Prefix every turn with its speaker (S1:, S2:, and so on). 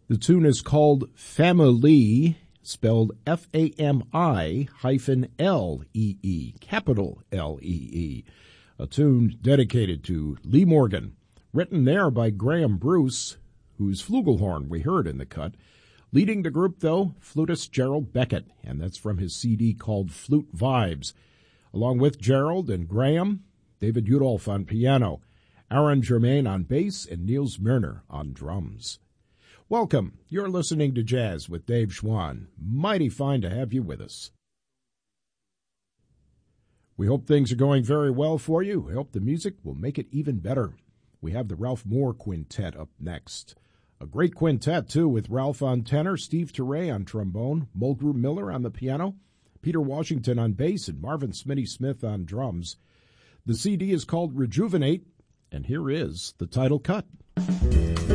S1: The tune is called Family, spelled F-A-M-I-L-E-E, capital L-E-E. A tune dedicated to Lee Morgan, written there by Graham Bruce, whose flugelhorn we heard in the cut. Leading the group, though, flutist Gerald Beckett, and that's from his CD called Flute Vibes. Along with Gerald and Graham, David Udolph on piano, Aaron Germain on bass, and Niels Myrner on drums. Welcome. You're listening to Jazz with Dave Schwann. Mighty fine to have you with us. We hope things are going very well for you. We hope the music will make it even better. We have the Ralph Moore Quintet up next. A great quintet, too, with Ralph on tenor, Steve Turre on trombone, Mulgrew Miller on the piano, Peter Washington on bass, and Marvin Smitty Smith on drums. The CD is called Rejuvenate, and here is the title cut.